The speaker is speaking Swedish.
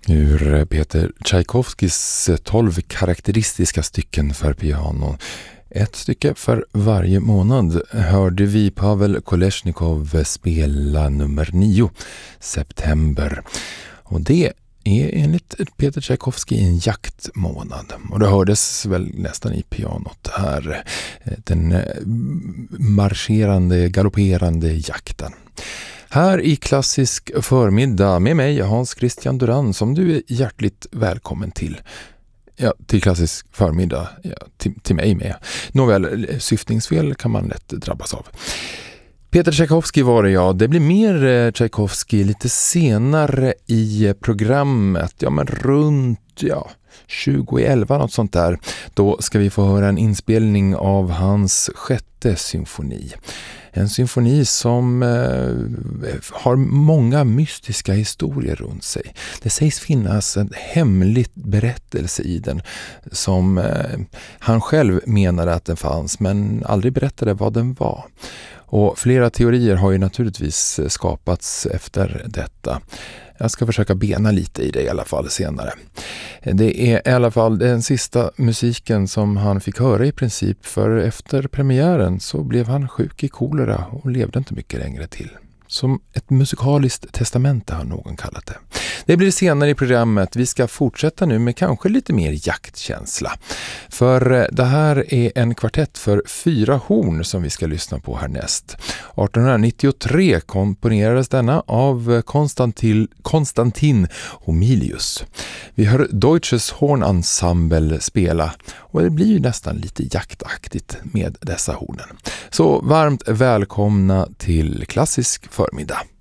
Ur Peter Tchaikovskys 12 karaktäristiska stycken för piano. Ett stycke för varje månad hörde vi Pavel Kolesnikov spela nummer 9, September. Och det är enligt Peter Tchaikovsky en jaktmånad. Och det hördes väl nästan i pianot här. Den marscherande, galopperande jakten. Här i Klassisk förmiddag med mig Hans Christian Duran, som du är hjärtligt välkommen till. Ja, till Klassisk förmiddag. Ja, till mig med. Nåväl, syftningsfel kan man lätt drabbas av. Peter Tchaikovsky var det, ja. Det blir mer Tchaikovsky lite senare i programmet. Ja, men runt 2011, något sånt där. Då ska vi få höra en inspelning av hans 6:e symfoni. En symfoni som har många mystiska historier runt sig. Det sägs finnas en hemlig berättelse i den som han själv menade att den fanns, men aldrig berättade vad den var. Och flera teorier har ju naturligtvis skapats efter detta. Jag ska försöka bena lite i det i alla fall senare. Det är i alla fall den sista musiken som han fick höra i princip, för efter premiären så blev han sjuk i kolera och levde inte mycket längre till. Som ett musikaliskt testamente har någon kallat det. Det blir senare i programmet. Vi ska fortsätta nu med kanske lite mer jaktkänsla. För det här är en kvartett för 4 horn som vi ska lyssna på härnäst. 1893 komponerades denna av Konstantin Homilius. Vi hör Deutsches Hornensemble spela, och det blir ju nästan lite jaktaktigt med dessa hornen. Så varmt välkomna till Klassisk förmiddag.